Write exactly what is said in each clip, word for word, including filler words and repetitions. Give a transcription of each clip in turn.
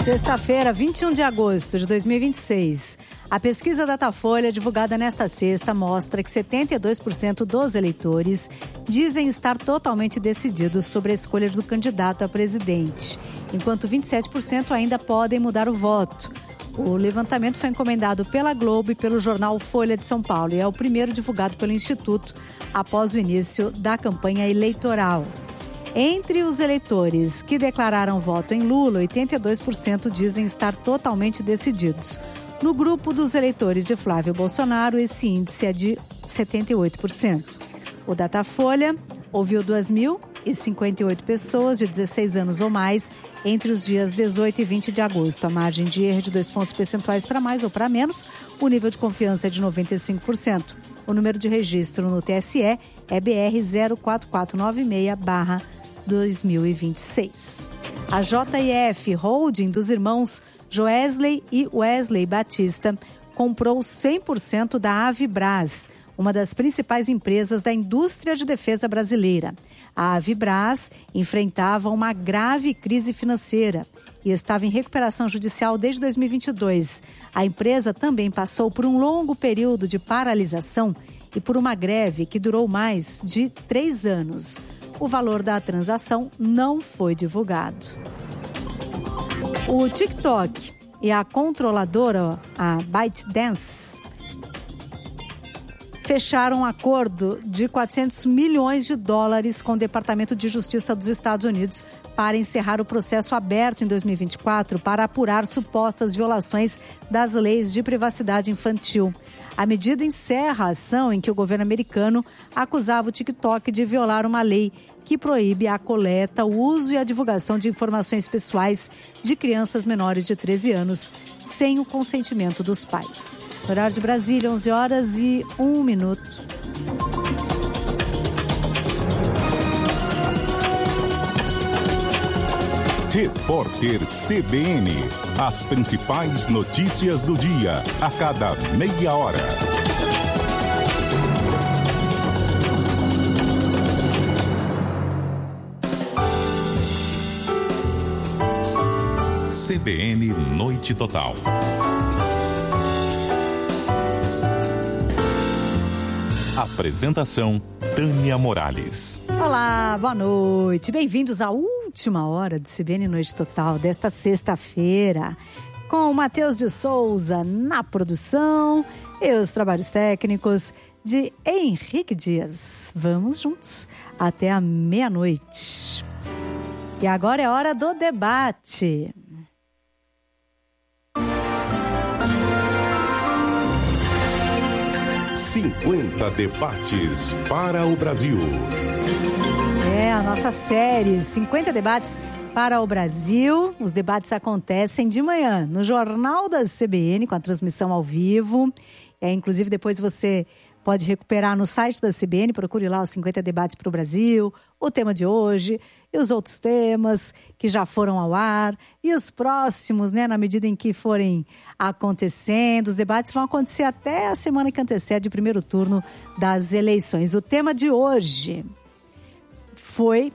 Sexta-feira, vinte e um de agosto de dois mil e vinte e seis. A pesquisa Datafolha, divulgada nesta sexta, mostra que setenta e dois por cento dos eleitores dizem estar totalmente decididos sobre a escolha do candidato a presidente, enquanto vinte e sete por cento ainda podem mudar o voto. O levantamento foi encomendado pela Globo e pelo jornal Folha de São Paulo e é o primeiro divulgado pelo Instituto após o início da campanha eleitoral. Entre os eleitores que declararam voto em Lula, oitenta e dois por cento dizem estar totalmente decididos. No grupo dos eleitores de Flávio Bolsonaro, esse índice é de setenta e oito por cento. O Datafolha ouviu duas mil e cinquenta e oito pessoas de dezesseis anos ou mais entre os dias dezoito e vinte de agosto. A margem de erro de dois pontos percentuais para mais ou para menos. O nível de confiança é de noventa e cinco por cento. O número de registro no T S E é B R zero quatro quatro nove seis barra dois mil e vinte e seis. A J I F Holding dos irmãos Joesley e Wesley Batista comprou cem por cento da Avibraz, uma das principais empresas da indústria de defesa brasileira. A Avibraz enfrentava uma grave crise financeira e estava em recuperação judicial desde dois mil e vinte e dois. A empresa também passou por um longo período de paralisação e por uma greve que durou mais de três anos. O valor da transação não foi divulgado. O TikTok e a controladora, a ByteDance, fecharam um acordo de quatrocentos milhões de dólares com o Departamento de Justiça dos Estados Unidos para encerrar o processo aberto em dois mil e vinte e quatro para apurar supostas violações das leis de privacidade infantil. A medida encerra a ação em que o governo americano acusava o TikTok de violar uma lei que proíbe a coleta, o uso e a divulgação de informações pessoais de crianças menores de treze anos sem o consentimento dos pais. Horário de Brasília, onze horas e um minuto. Repórter C B N. As principais notícias do dia, a cada meia hora. C B N Noite Total. Apresentação Tânia Morales. Olá, boa noite. Bem-vindos à última hora do C B N Noite Total desta sexta-feira, com Matheus de Souza na produção e os trabalhos técnicos de Henrique Dias. Vamos juntos até a meia-noite. E agora é hora do debate. cinquenta debates para o Brasil. É a nossa série cinquenta debates para o Brasil. Os debates acontecem de manhã no Jornal da C B N com a transmissão ao vivo. É, inclusive depois você pode recuperar no site da C B N, procure lá os cinquenta debates para o Brasil, o tema de hoje e os outros temas que já foram ao ar e os próximos, né, na medida em que forem acontecendo. Os debates vão acontecer até a semana que antecede o primeiro turno das eleições. O tema de hoje foi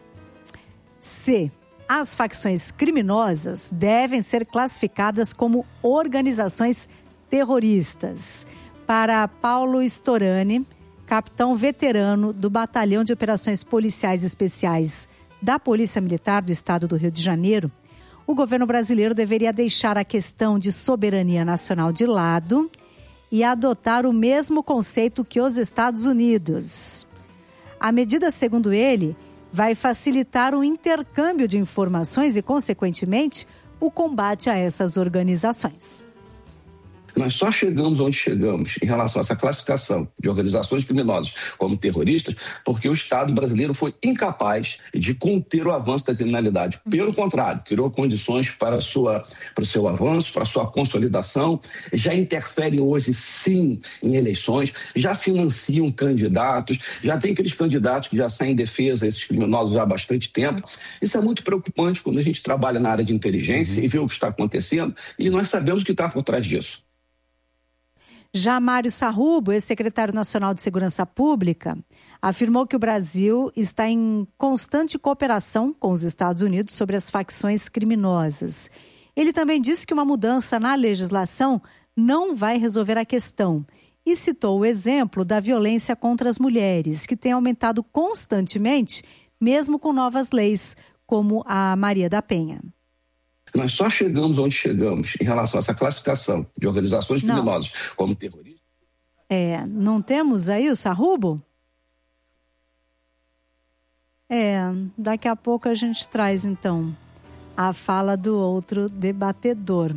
se as facções criminosas devem ser classificadas como organizações terroristas. Para Paulo Storani, capitão veterano do Batalhão de Operações Policiais Especiais da Polícia Militar do Estado do Rio de Janeiro, o governo brasileiro deveria deixar a questão de soberania nacional de lado e adotar o mesmo conceito que os Estados Unidos. A medida, segundo ele, vai facilitar o intercâmbio de informações e, consequentemente, o combate a essas organizações. Nós só chegamos onde chegamos em relação a essa classificação de organizações criminosas como terroristas porque o Estado brasileiro foi incapaz de conter o avanço da criminalidade. Pelo contrário, criou condições para, a sua, para o seu avanço, para a sua consolidação, já interferem hoje, sim, em eleições, já financiam candidatos, já tem aqueles candidatos que já saem em defesa desses criminosos há bastante tempo. Isso é muito preocupante quando a gente trabalha na área de inteligência e vê o que está acontecendo e nós sabemos o que está por trás disso. Já Mário Sarrubo, ex-secretário nacional de Segurança Pública, afirmou que o Brasil está em constante cooperação com os Estados Unidos sobre as facções criminosas. Ele também disse que uma mudança na legislação não vai resolver a questão e citou o exemplo da violência contra as mulheres, que tem aumentado constantemente, mesmo com novas leis, como a Maria da Penha. Nós só chegamos onde chegamos em relação a essa classificação de organizações criminosas não. como terroristas. É, não temos aí o Sarrubo? É, daqui a pouco a gente traz, então, a fala do outro debatedor.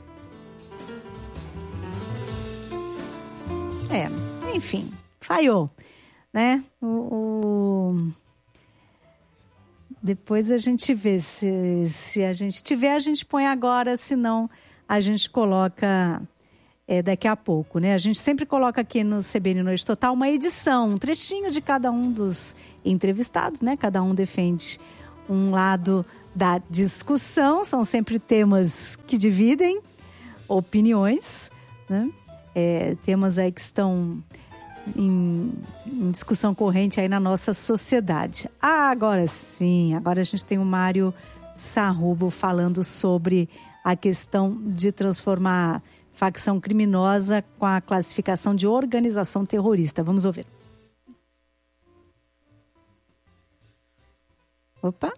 É, enfim, falhou, né? O, o... Depois a gente vê, se, se a gente tiver, a gente põe agora, senão a gente coloca é, daqui a pouco, né? A gente sempre coloca aqui no C B N Noite Total uma edição, um trechinho de cada um dos entrevistados, né? Cada um defende um lado da discussão, são sempre temas que dividem opiniões, né? É, temas aí que estão em, em discussão corrente aí na nossa sociedade. Ah, agora sim, agora a gente tem o Mário Sarrubo falando sobre a questão de transformar facção criminosa com a classificação de organização terrorista. Vamos ouvir. Opa.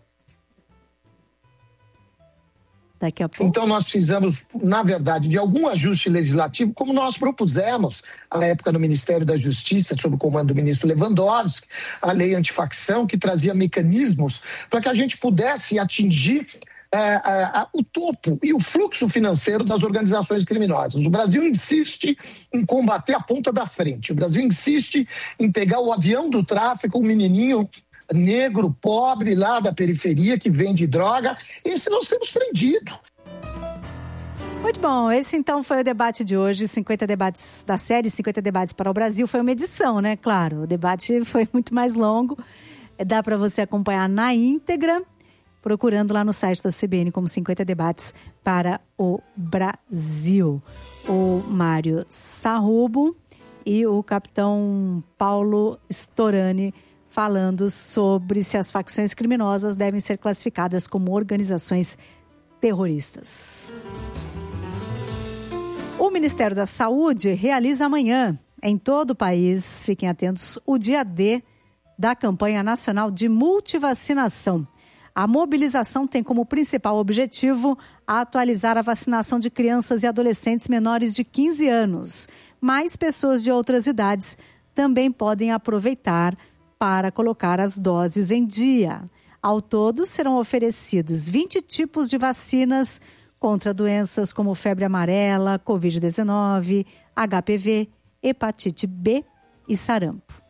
Daqui a pouco. Então nós precisamos, na verdade, de algum ajuste legislativo, como nós propusemos à época no Ministério da Justiça, sob o comando do ministro Lewandowski, a lei antifacção, que trazia mecanismos para que a gente pudesse atingir é, é, o topo e o fluxo financeiro das organizações criminosas. O Brasil insiste em combater a ponta da frente. O Brasil insiste em pegar o avião do tráfico, o menininho negro, pobre, lá da periferia, que vende droga. Esse nós temos prendido. Muito bom, esse então foi o debate de hoje, cinquenta debates da série cinquenta debates para o Brasil. Foi uma edição, né? Claro, o debate foi muito mais longo. Dá para você acompanhar na íntegra, procurando lá no site da C B N como cinquenta debates para o Brasil. O Mário Sarrubo e o capitão Paulo Storani falando sobre se as facções criminosas devem ser classificadas como organizações terroristas. O Ministério da Saúde realiza amanhã, em todo o país, fiquem atentos, o dia D da campanha nacional de multivacinação. A mobilização tem como principal objetivo atualizar a vacinação de crianças e adolescentes menores de quinze anos. Mas pessoas de outras idades também podem aproveitar para colocar as doses em dia. Ao todo, serão oferecidos vinte tipos de vacinas contra doenças como febre amarela, covid dezenove, H P V, hepatite B e sarampo.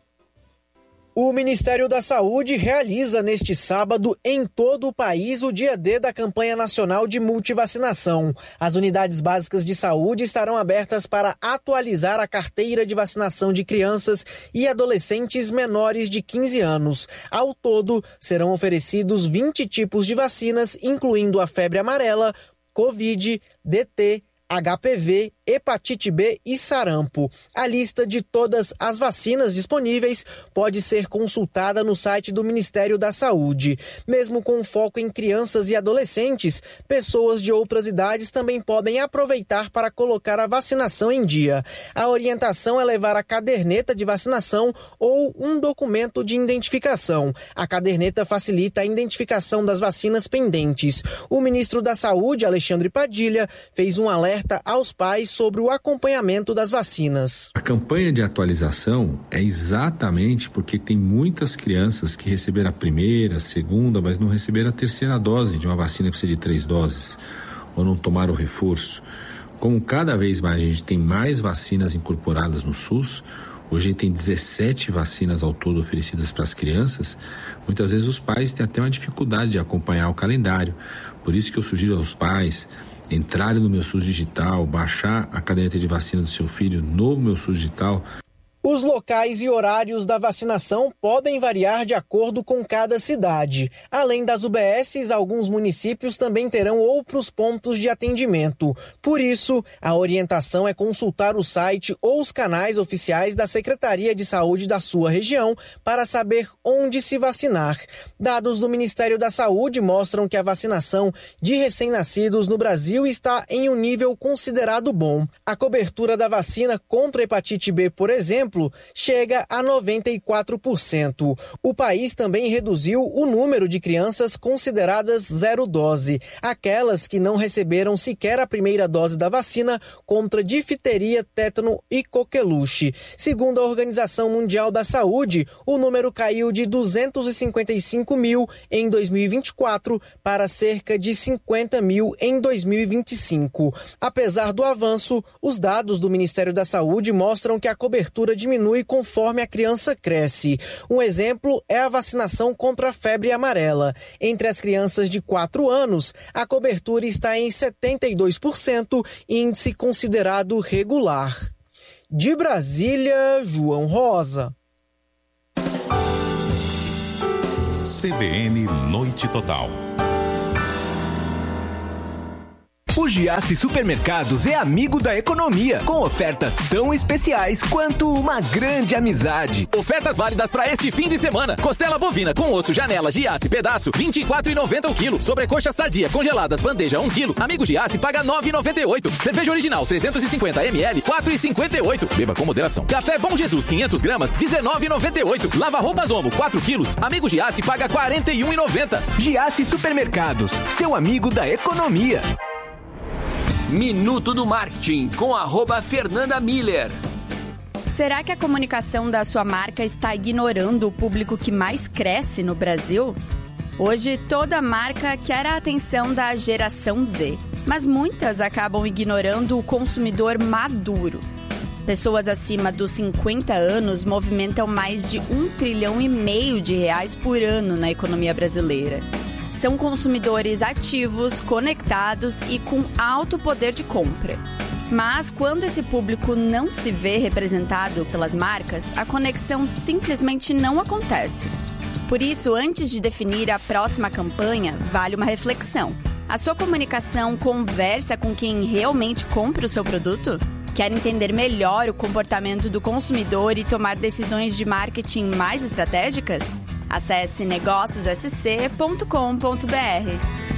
O Ministério da Saúde realiza neste sábado em todo o país o dia D da campanha nacional de multivacinação. As unidades básicas de saúde estarão abertas para atualizar a carteira de vacinação de crianças e adolescentes menores de quinze anos. Ao todo, serão oferecidos vinte tipos de vacinas, incluindo a febre amarela, Covid, D T, H P V, hepatite B e sarampo. A lista de todas as vacinas disponíveis pode ser consultada no site do Ministério da Saúde. Mesmo com foco em crianças e adolescentes, pessoas de outras idades também podem aproveitar para colocar a vacinação em dia. A orientação é levar a caderneta de vacinação ou um documento de identificação. A caderneta facilita a identificação das vacinas pendentes. O ministro da Saúde, Alexandre Padilha, fez um alerta aos pais sobre o acompanhamento das vacinas. A campanha de atualização é exatamente porque tem muitas crianças que receberam a primeira, a segunda, mas não receberam a terceira dose de uma vacina que precisa de três doses, ou não tomaram o reforço. Como cada vez mais a gente tem mais vacinas incorporadas no SUS, hoje a gente tem dezessete vacinas ao todo oferecidas para as crianças, muitas vezes os pais têm até uma dificuldade de acompanhar o calendário. Por isso que eu sugiro aos pais entrarem no Meu SUS Digital, baixar a caderneta de vacina do seu filho no Meu SUS Digital. Os locais e horários da vacinação podem variar de acordo com cada cidade. Além das U B Ss, alguns municípios também terão outros pontos de atendimento. Por isso, a orientação é consultar o site ou os canais oficiais da Secretaria de Saúde da sua região para saber onde se vacinar. Dados do Ministério da Saúde mostram que a vacinação de recém-nascidos no Brasil está em um nível considerado bom. A cobertura da vacina contra a hepatite B, por exemplo, chega a noventa e quatro por cento. O país também reduziu o número de crianças consideradas zero dose, aquelas que não receberam sequer a primeira dose da vacina contra difteria, tétano e coqueluche. Segundo a Organização Mundial da Saúde, o número caiu de duzentos e cinquenta e cinco mil em dois mil e vinte e quatro para cerca de cinquenta mil em dois mil e vinte e cinco. Apesar do avanço, os dados do Ministério da Saúde mostram que a cobertura diminui conforme a criança cresce. Um exemplo é a vacinação contra a febre amarela. Entre as crianças de quatro anos, a cobertura está em setenta e dois por cento, índice considerado regular. De Brasília, João Rosa. C B N Noite Total. O Giasse Supermercados é amigo da economia, com ofertas tão especiais quanto uma grande amizade. Ofertas válidas para este fim de semana. Costela bovina com osso, janela, Giasse, pedaço, vinte e quatro reais e noventa centavos o quilo. Sobrecoxa sadia, congeladas, bandeja, um quilo. Amigo Giasse paga nove reais e noventa e oito centavos. Cerveja original, trezentos e cinquenta mililitros, quatro reais e cinquenta e oito centavos. Beba com moderação. Café Bom Jesus, quinhentas gramas, dezenove reais e noventa e oito centavos. Lava roupas Omo, quatro quilos. Amigo Giasse paga quarenta e um reais e noventa centavos. Giasse Supermercados, seu amigo da economia. Minuto do Marketing, com arroba Fernanda Miller. Será que a comunicação da sua marca está ignorando o público que mais cresce no Brasil? Hoje, toda marca quer a atenção da geração Z, mas muitas acabam ignorando o consumidor maduro. Pessoas acima dos cinquenta anos movimentam mais de um trilhão e meio de reais por ano na economia brasileira. São consumidores ativos, conectados e com alto poder de compra. Mas quando esse público não se vê representado pelas marcas, a conexão simplesmente não acontece. Por isso, antes de definir a próxima campanha, vale uma reflexão. A sua comunicação conversa com quem realmente compra o seu produto? Quer entender melhor o comportamento do consumidor e tomar decisões de marketing mais estratégicas? Acesse negócios s c ponto com ponto b r.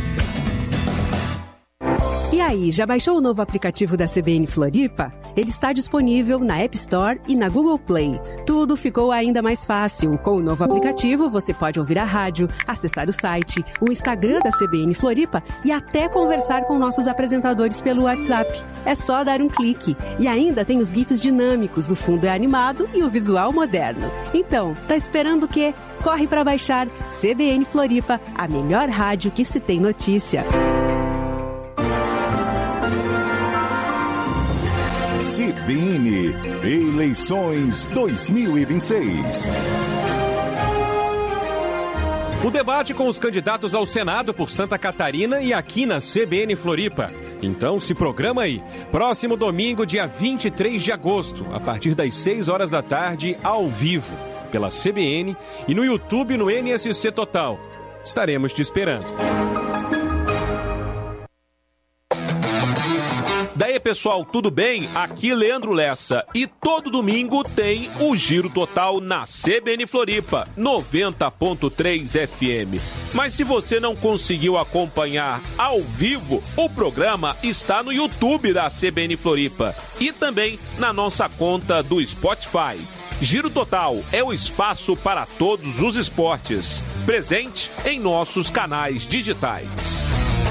E aí, já baixou o novo aplicativo da C B N Floripa? Ele está disponível na App Store e na Google Play. Tudo ficou ainda mais fácil. Com o novo aplicativo, você pode ouvir a rádio, acessar o site, o Instagram da C B N Floripa e até conversar com nossos apresentadores pelo WhatsApp. É só dar um clique. E ainda tem os GIFs dinâmicos, o fundo é animado e o visual moderno. Então, tá esperando o quê? Corre para baixar C B N Floripa, a melhor rádio que se tem notícia. C B N Eleições dois mil e vinte e seis. O debate com os candidatos ao Senado por Santa Catarina e aqui na C B N Floripa. Então se programa aí. Próximo domingo, dia vinte e três de agosto, a partir das seis horas da tarde, ao vivo, pela C B N e no YouTube no N S C Total. Estaremos te esperando. Daí, pessoal, tudo bem? Aqui Leandro Lessa. E todo domingo tem o Giro Total na C B N Floripa, noventa ponto três F M. Mas se você não conseguiu acompanhar ao vivo, o programa está no YouTube da C B N Floripa e também na nossa conta do Spotify. Giro Total é o espaço para todos os esportes, presente em nossos canais digitais.